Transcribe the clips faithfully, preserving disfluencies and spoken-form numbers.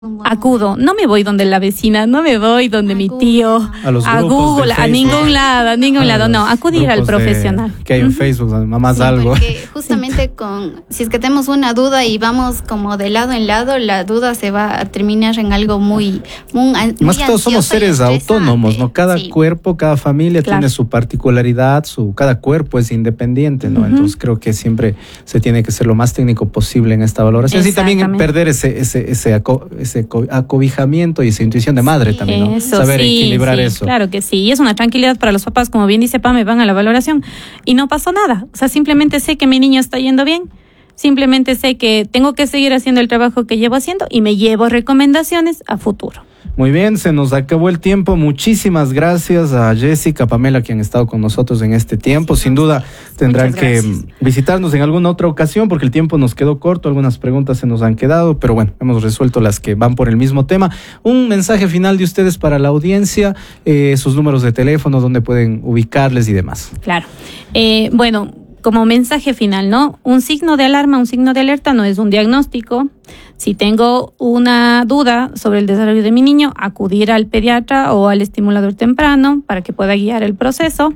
Acudo, no me voy donde la vecina, no me voy donde a mi tío, a, los a Google, a ningún lado, a ningún a lado, no, acudir al profesional. De, que hay en uh-huh. Facebook, mamás sí, algo. Porque justamente sí. con, si es que tenemos una duda y vamos como de lado en lado, la duda se va a terminar en algo muy, muy, muy más que todo somos seres autónomos, ¿no? Cada sí. cuerpo, cada familia claro. tiene su particularidad, su, cada cuerpo es independiente, ¿no? Uh-huh. Entonces creo que siempre se tiene que ser lo más técnico posible en esta valoración. Así también perder ese, ese, ese, aco, ese acobijamiento y esa intuición de madre sí, también, ¿no? Eso, saber sí, equilibrar sí, eso. Claro que sí, y es una tranquilidad para los papás, como bien dice Pame, van a la valoración y no pasó nada, o sea, simplemente sé que mi niño está yendo bien, simplemente sé que tengo que seguir haciendo el trabajo que llevo haciendo y me llevo recomendaciones a futuro. Muy bien, se nos acabó el tiempo. Muchísimas gracias a Jessica, Pamela, que han estado con nosotros en este tiempo. Sin duda tendrán que visitarnos en alguna otra ocasión porque el tiempo nos quedó corto, algunas preguntas se nos han quedado, pero bueno, hemos resuelto las que van por el mismo tema. Un mensaje final de ustedes para la audiencia, eh, sus números de teléfono, donde pueden ubicarles y demás. Claro, eh, bueno, como mensaje final, ¿no? Un signo de alarma, un signo de alerta no es un diagnóstico. Si tengo una duda sobre el desarrollo de mi niño, acudir al pediatra o al estimulador temprano para que pueda guiar el proceso.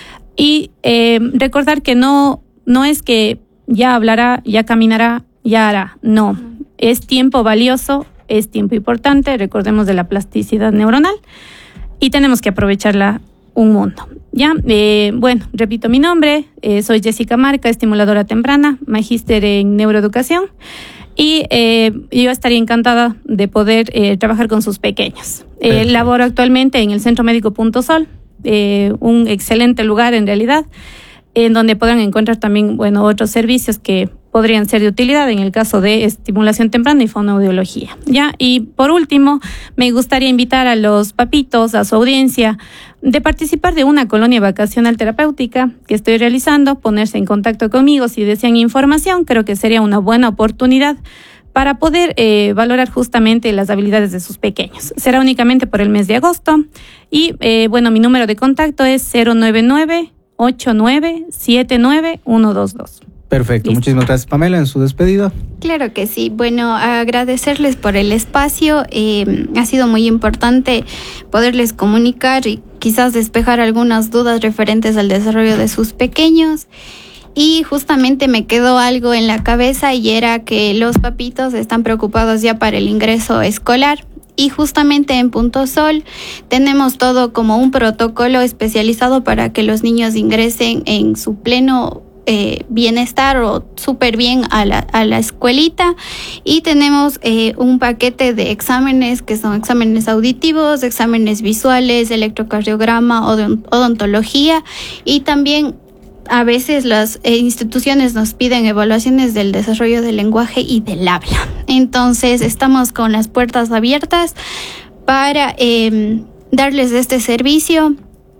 Y eh, recordar que no, no es que ya hablará, ya caminará, ya hará. No, es tiempo valioso, es tiempo importante. Recordemos de la plasticidad neuronal y tenemos que aprovecharla un mundo. Ya, eh, bueno, repito mi nombre, eh, soy Jessica Marca, estimuladora temprana, magíster en neuroeducación y eh, yo estaría encantada de poder eh, trabajar con sus pequeños. Eh, laboro actualmente en el Centro Médico Punto Sol, eh, un excelente lugar en realidad, en donde podrán encontrar también, bueno, otros servicios que podrían ser de utilidad en el caso de estimulación temprana y fonoaudiología. ¿Ya? Y por último, me gustaría invitar a los papitos, a su audiencia, de participar de una colonia vacacional terapéutica que estoy realizando, ponerse en contacto conmigo si desean información. Creo que sería una buena oportunidad para poder eh, valorar justamente las habilidades de sus pequeños. Será únicamente por el mes de agosto y, eh, bueno, mi número de contacto es cero nueve nueve, ocho nueve siete nueve uno dos dos. Perfecto, listo. Muchísimas gracias, Pamela, en su despedida. Claro que sí, bueno, agradecerles por el espacio, eh, ha sido muy importante poderles comunicar y quizás despejar algunas dudas referentes al desarrollo de sus pequeños. Y justamente me quedó algo en la cabeza y era que los papitos están preocupados ya para el ingreso escolar. Y justamente en Punto Sol tenemos todo como un protocolo especializado para que los niños ingresen en su pleno eh, bienestar o súper bien a la, a la escuelita. Y tenemos eh, un paquete de exámenes que son exámenes auditivos, exámenes visuales, electrocardiograma, odontología y también a veces las eh, instituciones nos piden evaluaciones del desarrollo del lenguaje y del habla. Entonces estamos con las puertas abiertas para eh, darles este servicio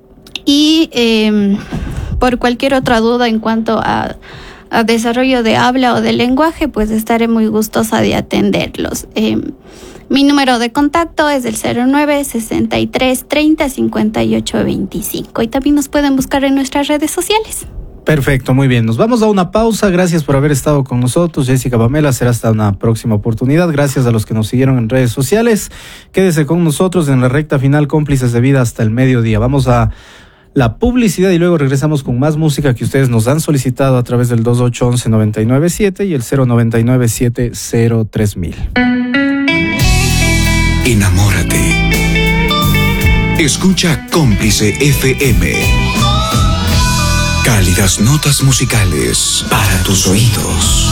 y eh, por cualquier otra duda en cuanto a, a desarrollo de habla o del lenguaje, pues estaré muy gustosa de atenderlos. Eh, Mi número de contacto es el cero nueve, sesenta y tres, treinta, cincuenta y ocho, veinticinco y también nos pueden buscar en nuestras redes sociales. Perfecto, muy bien. Nos vamos a una pausa. Gracias por haber estado con nosotros, Jessica, Pamela. Será hasta una próxima oportunidad. Gracias a los que nos siguieron en redes sociales. Quédese con nosotros en la recta final, cómplices de vida hasta el mediodía. Vamos a la publicidad y luego regresamos con más música que ustedes nos han solicitado a través del dos ocho uno uno, nueve nueve siete y el cero nueve nueve siete cero tres mil. Enamórate. Escucha Cómplice F M. Cálidas notas musicales para tus oídos.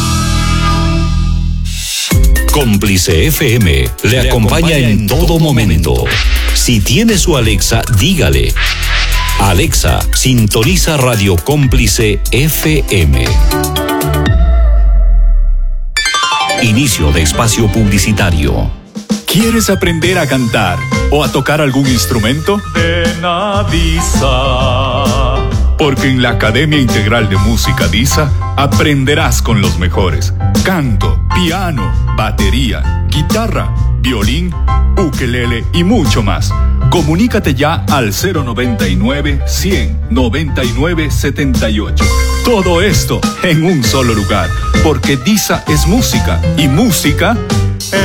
Cómplice F M le acompaña en todo momento. Si tiene su Alexa, dígale: Alexa, sintoniza Radio Cómplice F M. Inicio de espacio publicitario. ¿Quieres aprender a cantar o a tocar algún instrumento? Ven a DISA. Porque en la Academia Integral de Música DISA aprenderás con los mejores. Canto, piano, batería, guitarra, violín, ukelele y mucho más. Comunícate ya al cero noventa y nueve, cien, noventa y nueve, setenta y ocho. Todo esto en un solo lugar, porque DISA es música y música